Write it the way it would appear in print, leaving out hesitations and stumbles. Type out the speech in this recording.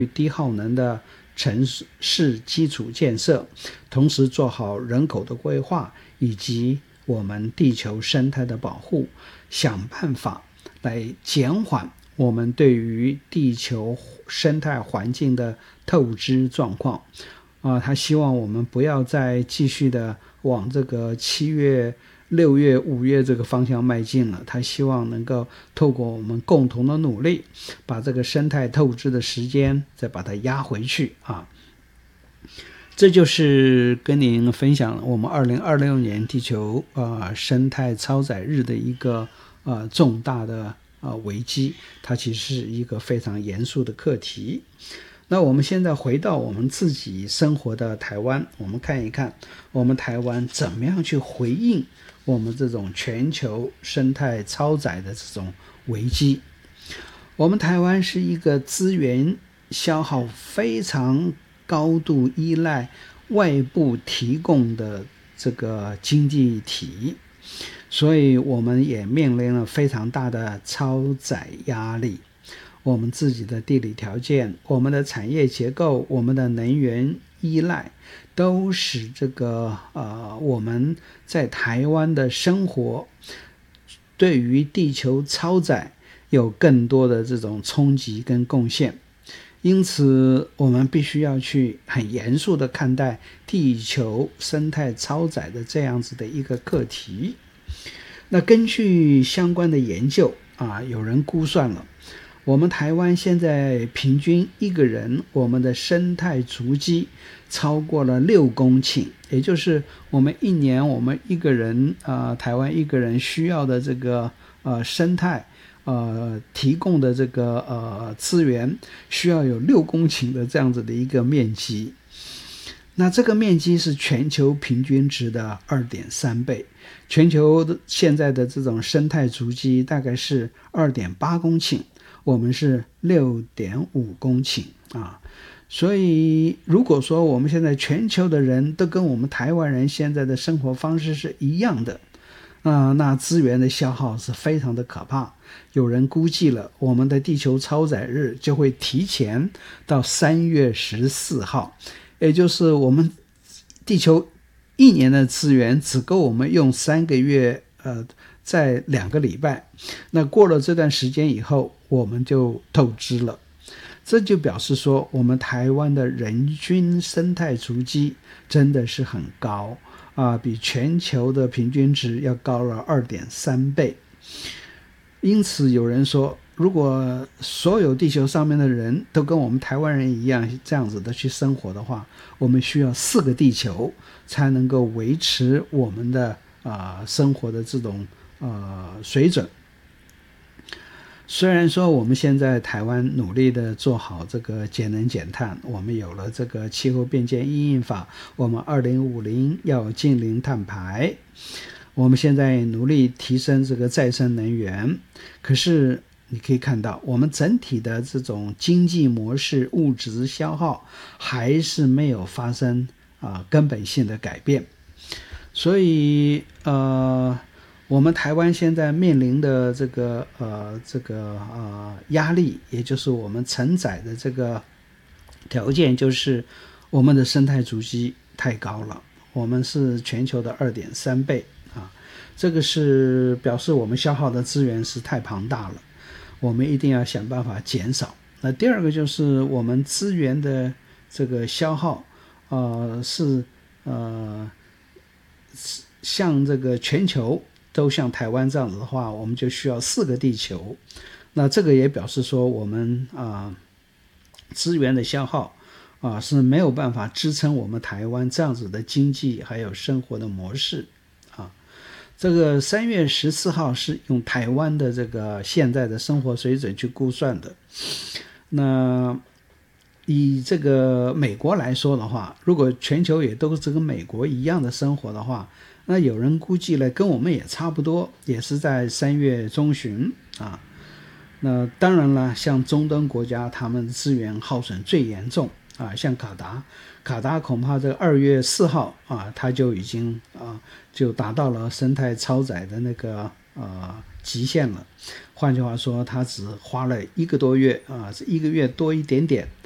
低耗能的城市基础建设，同时做好人口的规划以及我们地球生态的保护，想办法来减缓我们对于地球生态环境的透支状况。他希望我们不要再继续的往这个7月、6月、5月这个方向迈进了。他希望能够透过我们共同的努力，把这个生态透支的时间再把它压回去啊。这就是跟您分享我们2026年地球生态超载日的一个重大的危机，它其实是一个非常严肃的课题。那我们现在回到我们自己生活的台湾，我们看一看我们台湾怎么样去回应我们这种全球生态超载的这种危机。我们台湾是一个资源消耗非常高度依赖外部提供的这个经济体，所以我们也面临了非常大的超载压力。我们自己的地理条件、我们的产业结构、我们的能源依赖，都使这个我们在台湾的生活对于地球超载有更多的这种冲击跟贡献。因此我们必须要去很严肃的看待地球生态超载的这样子的一个课题。那根据相关的研究有人估算了，我们台湾现在平均一个人我们的生态足迹超过了6公顷，也就是我们一年我们一个人台湾一个人需要的这个生态提供的这个资源需要有6公顷的这样子的一个面积。那这个面积是全球平均值的 2.3 倍，全球现在的这种生态足迹大概是 2.8 公顷，我们是 6.5 公顷所以如果说我们现在全球的人都跟我们台湾人现在的生活方式是一样的那资源的消耗是非常的可怕。有人估计了，我们的地球超载日就会提前到3月14号，也就是我们地球一年的资源只够我们用3个月在2个礼拜。那过了这段时间以后，我们就透支了。这就表示说，我们台湾的人均生态足迹真的是很高比全球的平均值要高了 2.3 倍。因此有人说，如果所有地球上面的人都跟我们台湾人一样这样子的去生活的话，我们需要4个地球才能够维持我们的生活的这种水准。虽然说我们现在台湾努力的做好这个节能减碳，我们有了这个气候变迁因应法，我们2050要净零碳排，我们现在努力提升这个再生能源，可是你可以看到我们整体的这种经济模式物质消耗还是没有发生根本性的改变。所以我们台湾现在面临的这个压力，也就是我们承载的这个条件，就是我们的生态足迹太高了，我们是全球的 2.3 倍这个是表示我们消耗的资源是太庞大了，我们一定要想办法减少。那第二个就是我们资源的这个消耗是像这个全球都像台湾这样子的话，我们就需要4个地球。那这个也表示说我们资源的消耗是没有办法支撑我们台湾这样子的经济还有生活的模式这个3月14号是用台湾的这个现在的生活水准去估算的。那以这个美国来说的话，如果全球也都是跟美国一样的生活的话，那有人估计了跟我们也差不多，也是在3月中旬那当然了，像中东国家他们资源耗损最严重像卡达恐怕这个2月4号它就已经就达到了生态超载的那个极限了。换句话说，它只花了1个多月1个月多一点点